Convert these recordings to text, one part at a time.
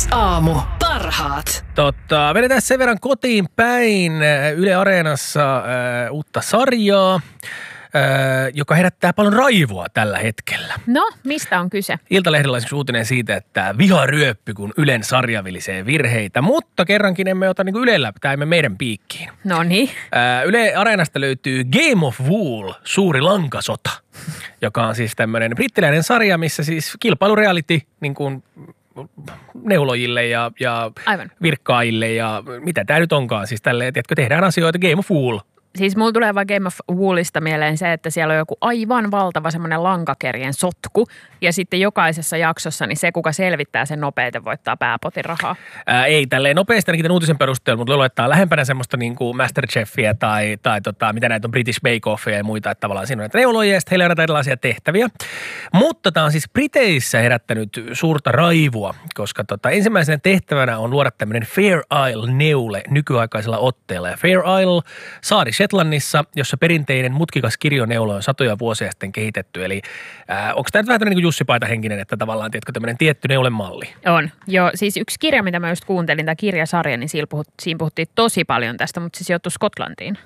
Aamu. Parhaat. Vedetään sen verran kotiin päin. Yle Areenassa uutta sarjaa, joka herättää paljon raivoa tällä hetkellä. No, mistä on kyse? Iltalehdellä on uutinen siitä, että viha ryöppy, kun Ylen sarja vilisee virheitä, mutta kerrankin emme ota niin Ylellä, tämä emme meidän piikkiin. No niin. Yle Areenasta löytyy Game of Wool, suuri lankasota, joka on siis tämmöinen brittiläinen sarja, missä siis kilpailureality niin kuin neulojille ja virkkaajille ja mitä tämä nyt onkaan. Siis tälleen, tiedätkö, tehdään asioita Game of Wool. Siis mulla tulee vaan Game of Woolista mieleen se, että siellä on joku aivan valtava semmoinen lankakerien sotku. Ja sitten jokaisessa jaksossa niin se, kuka selvittää sen nopeiten, voittaa pääpotin rahaa. Ei tälleen nopeasti ainakin tämän uutisen perusteella, mutta luulen, että on lähempänä semmoista niin kuin Masterchefia tai mitä näitä on British Bake Offia ja muita. Että tavallaan siinä on näitä neulojia ja sitten heillä on erilaisia tehtäviä. Mutta tämä on siis Briteissä herättänyt suurta raivua, koska ensimmäisenä tehtävänä on luoda tämmöinen Fair Isle-neule nykyaikaisella otteella. Ja Fair Isle saari Shetlannissa, jossa perinteinen mutkikas kirjoneula on satoja vuosia sitten kehitetty. Eli onko tämä nyt vähän niin kuin Jussi Paita-henkinen, että tavallaan tiedätkö tämmöinen tietty neulemalli? On. Joo, siis yksi kirja, mitä mä just kuuntelin, tämä kirjasarja, niin siinä puhuttiin tosi paljon tästä, mutta se sijoittui Skotlantiin.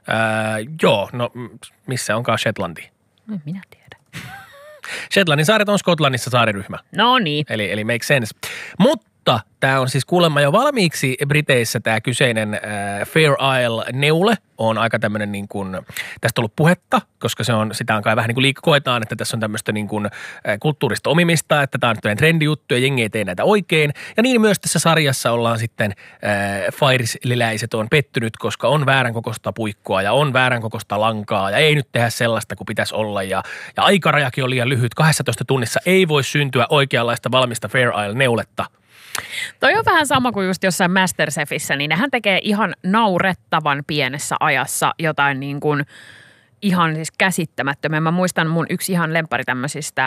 Joo, no missä onkaan Shetlandi? En minä tiedä. Shetlandin saaret on Skotlannissa saariryhmä. No niin. Eli make sense. Mutta tämä on siis kuulemma jo valmiiksi Briteissä tämä kyseinen Fair Isle-neule on aika tämmöinen niin kuin, tästä on ollut puhetta, koska sitä on kai vähän niin kuin koetaan, että tässä on tämmöistä niin kuin kulttuurista omimista, että tämä on nyt trendi-juttu ja jengi ei tee näitä oikein. Ja niin myös tässä sarjassa ollaan sitten Fairisliläiset on pettynyt, koska on väärän kokoista puikkoa ja on väärän kokoista lankaa ja ei nyt tehdä sellaista kuin pitäisi olla. Ja aikarajakin on liian lyhyt, 12 tunnissa ei voi syntyä oikeanlaista valmista Fair Isle-neuletta. Toi on vähän sama kuin just jossain Masterchefissä, niin nehän tekee ihan naurettavan pienessä ajassa jotain niin kuin ihan siis käsittämättömiä. Mä muistan mun yksi ihan lemppari tämmöisistä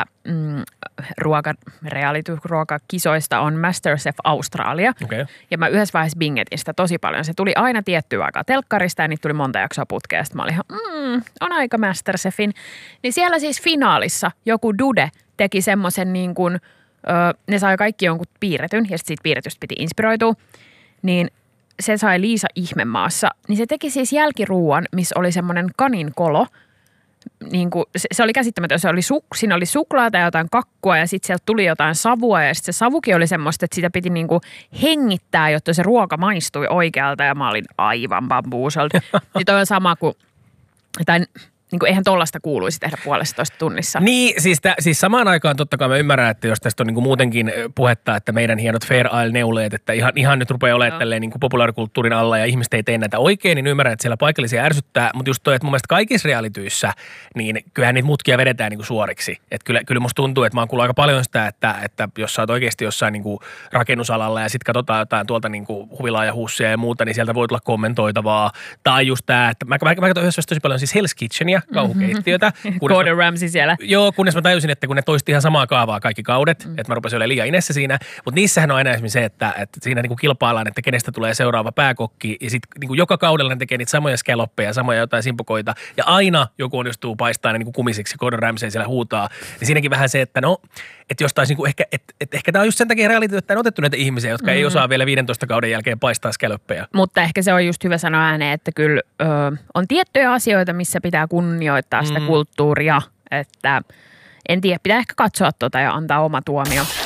ruokakisoista on Masterchef Australia. Okay. Ja mä yhdessä vaiheessa bingetin sitä tosi paljon. Se tuli aina tiettyä aikaa telkkarista ja niitä tuli monta jaksoa putkea. Sitten mä olin ihan, on aika Masterchefin. Niin siellä siis finaalissa joku dude teki semmoisen niin kuin ne sai kaikki jonkun piirretyn ja sitten siitä piirretystä piti inspiroitua, niin se sai Liisa Ihmemaassa. Niin se teki siis jälkiruuan, missä oli semmoinen kaninkolo. Niin kuin, se oli käsittämätön. Siinä oli suklaata ja jotain kakkua ja sitten sieltä tuli jotain savua ja sitten se savukin oli semmoista, että sitä piti niin kuin hengittää, jotta se ruoka maistui oikealta ja mä olin aivan bambuusolta. Niin toi on sama kuin, tai niin kuin eihän tollaista kuuluisi tehdä 1,5 tunnissa. Niin, siis samaan aikaan totta kai mä ymmärrän, että jos tästä on niin kuin muutenkin puhetta, että meidän hienot Fair Isle-neuleet, että ihan nyt rupeaa olemaan tälleen niin kuin populaarikulttuurin alla ja ihmiset ei tee näitä oikein, niin ymmärrän, että siellä paikallisia ärsyttää. Mutta just toi, että mun mielestä kaikissa realityissä, niin kyllähän niitä mutkia vedetään niin kuin suoriksi. Että kyllä musta tuntuu, että mä oon kuullut aika paljon sitä, että jos sä oot oikeasti jossain niin kuin rakennusalalla ja sit katsotaan jotain tuolta niin kuin huvilaa ja hussia ja muuta, niin sieltä voi tulla kommentoitavaa. Tai just tää, että mä katson yhdessä tosi paljon siis Hell's Kitchenia, kauhukeittiötä. Gordon Ramsay siellä. Joo, kunnes mä tajusin, että kun ne toisti ihan samaa kaavaa kaikki kaudet, että mä rupesin olemaan liian inessä siinä. Mutta niissähän on aina esimerkiksi se, että siinä niinku kilpaillaan, että kenestä tulee seuraava pääkokki. Ja sitten niinku joka kaudella ne tekee niitä samoja scalloppeja, samoja jotain simpukoita. Ja aina joku onnistuu paistaa ne niinku kumisiksi, Gordon Ramsay siellä huutaa. Ja siinäkin vähän se, että että jos taisi niinku ehkä tämä on just sen takia reality, että on otettu näitä ihmisiä, jotka ei osaa vielä 15 kauden jälkeen paistaa scalloppeja. Mutta ehkä se on just hyvä sanoa ääneen, että kyllä on tiettyjä asioita, missä pitää kunnioittaa sitä kulttuuria, että en tiedä, pitää ehkä katsoa ja antaa oma tuomio.